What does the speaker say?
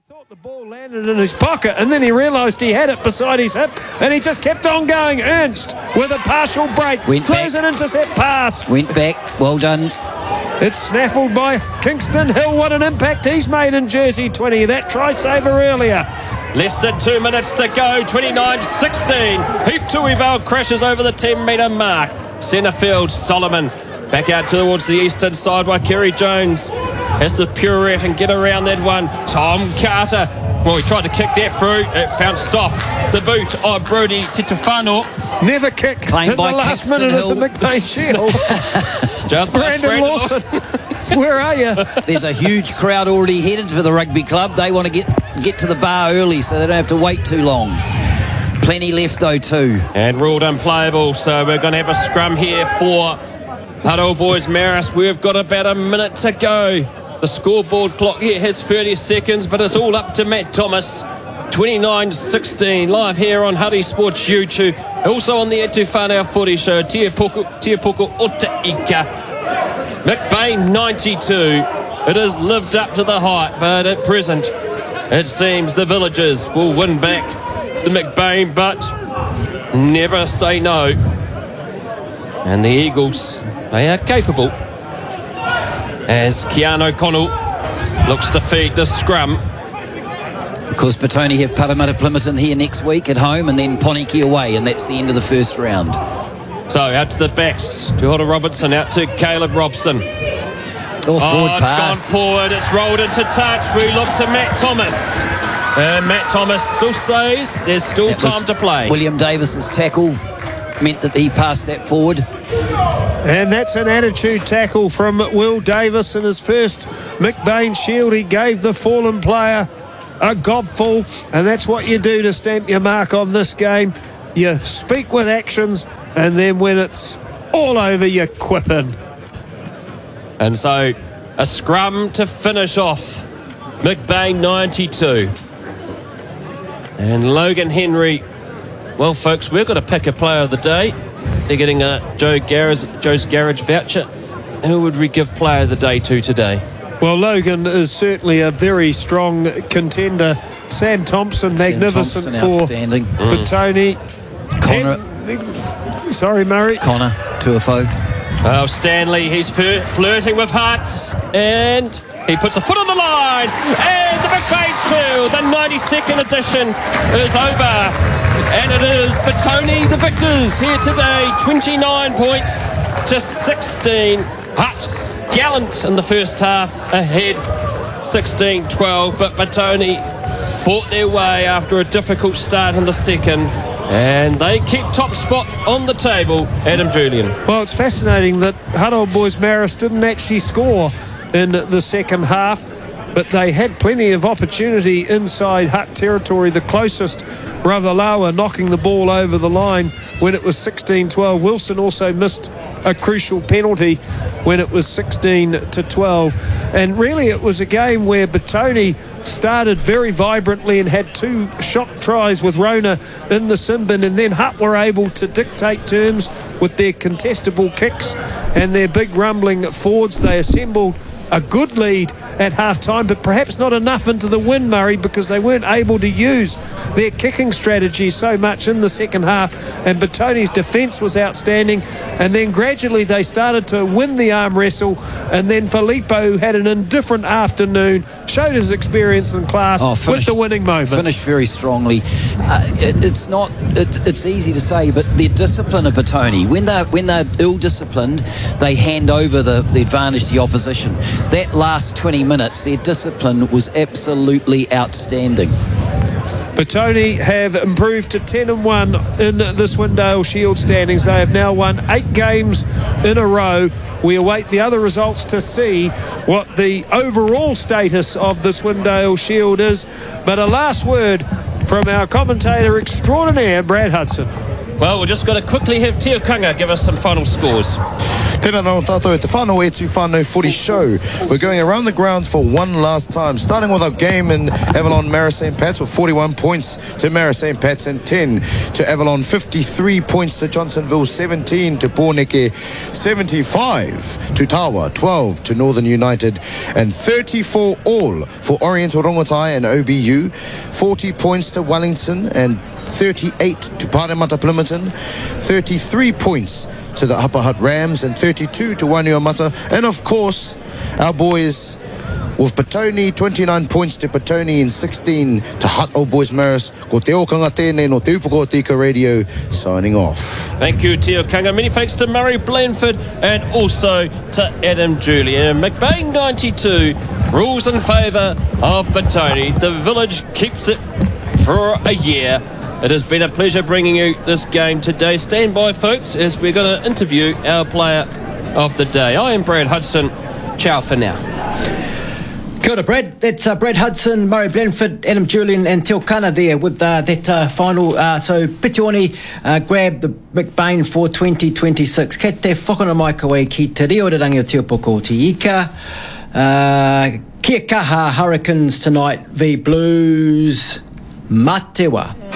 Thought the ball landed in his pocket, and then he realised he had it beside his hip, and he just kept on going. Ernst with a partial break, throws an intercept pass. Went back, well done. It's snaffled by Kingston Hill. What an impact he's made in jersey 20. That try saver earlier. Less than 2 minutes to go, 29-16. Heath Tuival crashes over the 10-metre mark. Centre field, Solomon back out towards the eastern side by Kerry Jones. Has to pirouette and get around that one. Tom Carter. Well, he tried to kick that through. It bounced off the boot of Brody Titufano. Never kicked Claimed in by the last Kingston minute Hill. of the McBain Shield. Just like Brandon Lawson. Where are you? There's a huge crowd already headed for the rugby club. They want to get to the bar early so they don't have to wait too long. Plenty left though too. And ruled unplayable, so we're going to have a scrum here for Huddle Boys Marist. We've got about a minute to go. The scoreboard clock here has 30 seconds, but it's all up to Matt Thomas. 29-16, live here on Huddy Sports YouTube. Also on the Etu Whanau Footy Show, Tia Poko Otaika. McBain 92. It has lived up to the hype, but at present, it seems the Villagers will win back the McBain, but never say no. And the Eagles, they are capable. As Keanu O'Connell looks to feed the scrum. Of course, Petone have Parramatta Plimerton here next week at home, and then Poniki away, and that's the end of the first round. So out to the backs, to Hodder Robertson, out to Caleb Robson. Forward pass. It's gone forward, it's rolled into touch. We look to Matt Thomas. And Matt Thomas still says there's still time to play. William Davis's tackle meant that he passed that forward. And that's an attitude tackle from Will Davis in his first McBain Shield. He gave the fallen player a gobful, and that's what you do to stamp your mark on this game. You speak with actions, and then when it's all over, you quip in. And so a scrum to finish off. McBain 92. And Logan Henry. Well, folks, we've got to pick a player of the day. They're getting a Joe's Garage voucher. Who would we give player of the day to today? Well, Logan is certainly a very strong contender. Sam Thompson, magnificent for outstanding. Petone. Sorry, Murray. Connor Tuafo. Oh, Stanley, he's flirting with hearts. And he puts a foot on the line. And the McBain Shield, the 92nd edition, is over. And it is Petone, the victors, here today. 29 points to 16. Hutt, gallant in the first half, ahead 16-12. But Petone fought their way after a difficult start in the second. And they keep top spot on the table. Adam Julian. Well, it's fascinating that Huddle Boys Marist didn't actually score in the second half, but they had plenty of opportunity inside Hutt territory. The closest, Ravalawa, knocking the ball over the line when it was 16-12. Wilson also missed a crucial penalty when it was 16-12. And really it was a game where Petone started very vibrantly and had two shot tries with Rona in the sin bin, and then Hutt were able to dictate terms with their contestable kicks and their big rumbling forwards. They assembled a good lead at half-time, but perhaps not enough into the win, Murray, because they weren't able to use their kicking strategy so much in the second half, and Betone's defence was outstanding, and then gradually they started to win the arm wrestle, and then Filippo, who had an indifferent afternoon, showed his experience and class with the winning moment. Finished very strongly. It's easy to say, but the discipline of Petone, when they're ill-disciplined, they hand over the advantage to the opposition. That last 20 minutes, their discipline was absolutely outstanding. Petone have improved to 10-1 in the Swindale Shield standings. They have now won 8 games in a row. We await the other results to see what the overall status of the Swindale Shield is. But a last word from our commentator extraordinaire, Brad Hudson. Well, we're just going to quickly have Teo Kanga give us some final scores. Tēnā no tātou e te whānau e tu whānau footy show. We're going around the grounds for one last time, starting with our game in Avalon Mara St. Pat's with 41 points to Mara St. Pat's and 10 to Avalon, 53 points to Johnsonville, 17 to Pōneke, 75 to Tawa, 12 to Northern United, and 34 all for Oriental Rongotai and OBU, 40 points to Wellington and 38 to Paremata Plimerton, 33 points to the Upper Hutt Rams and 32 to Wainuiomata, and of course our boys with Petone, 29 points to Petone and 16 to Hutt Old Boys Marist. Ko te okanga tēnei no te upoko o Tika Radio, signing off. Thank you, Te Okanga. Many thanks to Murray Blanford and also to Adam Julian. McBain 92 rules in favour of Petone. The village keeps it for a year. It has been a pleasure bringing you this game today. Stand by, folks, as we're going to interview our player of the day. I am Brad Hudson. Ciao for now. Kia ora, Brad. That's Brad Hudson, Murray Blanford, Adam Julian and Te Okana there with that final. So Pitione grabbed the McBain for 2026. Kei te whakona mai koe ki te riorangi o Te Upoko o Te Ika. Kia kaha Hurricanes tonight v Blues. Matewa.